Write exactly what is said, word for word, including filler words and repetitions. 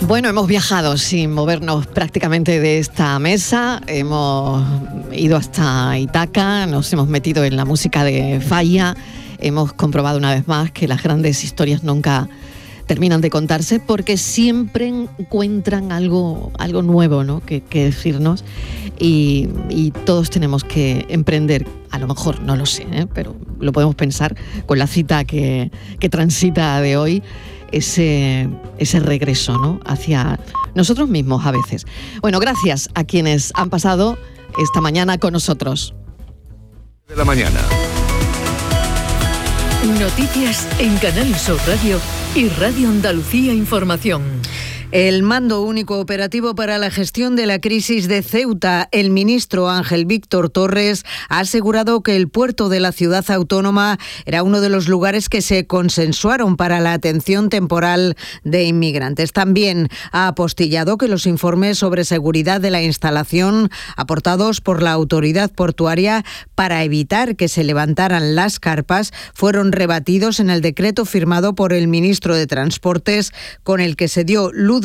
Bueno, hemos viajado sin movernos prácticamente de esta mesa, hemos ido hasta Ítaca, nos hemos metido en la música de Falla, hemos comprobado una vez más que las grandes historias nunca terminan de contarse porque siempre encuentran algo, algo nuevo, ¿no?, que, que decirnos y, y todos tenemos que emprender, a lo mejor, no lo sé, ¿eh?, pero lo podemos pensar con la cita que, que transita de hoy, ese, ese regreso, ¿no?, hacia nosotros mismos a veces. Bueno, gracias a quienes han pasado esta mañana con nosotros. De la mañana. Noticias en Canal Sur Radio y Radio Andalucía Información. El Mando Único Operativo para la Gestión de la Crisis de Ceuta, el ministro Ángel Víctor Torres, ha asegurado que el puerto de la ciudad autónoma era uno de los lugares que se consensuaron para la atención temporal de inmigrantes. También ha apostillado que los informes sobre seguridad de la instalación aportados por la autoridad portuaria para evitar que se levantaran las carpas fueron rebatidos en el decreto firmado por el ministro de Transportes, con el que se dio luz